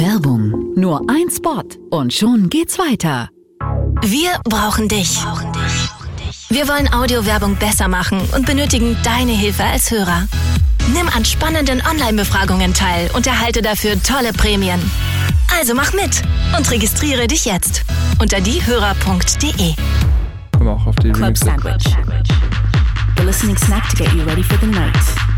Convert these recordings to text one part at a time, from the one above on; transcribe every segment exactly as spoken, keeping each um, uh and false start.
Werbung. Nur ein Spot und schon geht's weiter. Wir brauchen dich. Wir wollen Audiowerbung besser machen und benötigen deine Hilfe als Hörer. Nimm an spannenden Online-Befragungen teil und erhalte dafür tolle Prämien. Also mach mit und registriere dich jetzt unter diehörer punkt de. Komm auch auf die Club Sandwich. The listening snack to get you ready for the night.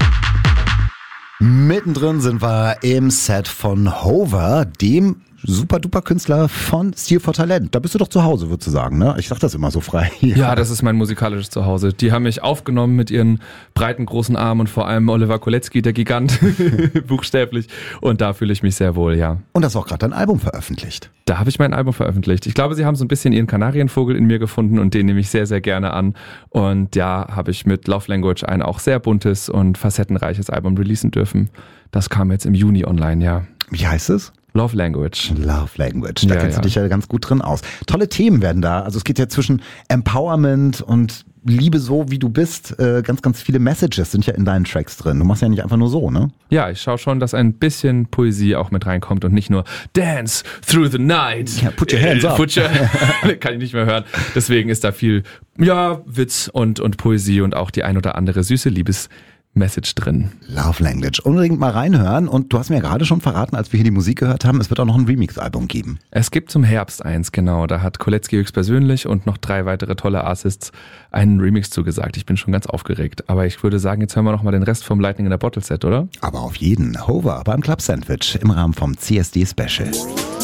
Mittendrin sind wir im Set von Hover, dem Super-Duper-Künstler von Stil for Talent. Da bist du doch zu Hause, würdest du sagen, ne? Ich sag das immer so frei. Ja. ja, das ist mein musikalisches Zuhause. Die haben mich aufgenommen mit ihren breiten, großen Armen und vor allem Oliver Kolecki, der Gigant, buchstäblich. Und da fühle ich mich sehr wohl, ja. Und das ist auch gerade dein Album veröffentlicht. Da habe ich mein Album veröffentlicht. Ich glaube, sie haben so ein bisschen ihren Kanarienvogel in mir gefunden und den nehme ich sehr, sehr gerne an. Und ja, habe ich mit Love Language ein auch sehr buntes und facettenreiches Album releasen dürfen. Das kam jetzt im Juni online, ja. Wie heißt es? Love Language. Love Language. Da ja, kennst ja. du dich ja ganz gut drin aus. Tolle Themen werden da. Also es geht ja zwischen Empowerment und Liebe so, wie du bist. Äh, ganz, ganz viele Messages sind ja in deinen Tracks drin. Du machst ja nicht einfach nur so, ne? Ja, ich schaue schon, dass ein bisschen Poesie auch mit reinkommt und nicht nur Dance through the night. Ja, put your hands up. Put your, kann ich nicht mehr hören. Deswegen ist da viel, ja, Witz und, und Poesie und auch die ein oder andere süße Liebes Message drin. Love Language. Unbedingt mal reinhören. Und du hast mir ja gerade schon verraten, als wir hier die Musik gehört haben, es wird auch noch ein Remix-Album geben. Es gibt zum Herbst eins, genau. Da hat Kolecki höchstpersönlich und noch drei weitere tolle Artists einen Remix zugesagt. Ich bin schon ganz aufgeregt. Aber ich würde sagen, jetzt hören wir noch mal den Rest vom Lightning in the Bottle Set, oder? Aber auf jeden. Hover beim Club Sandwich im Rahmen vom C S D Special.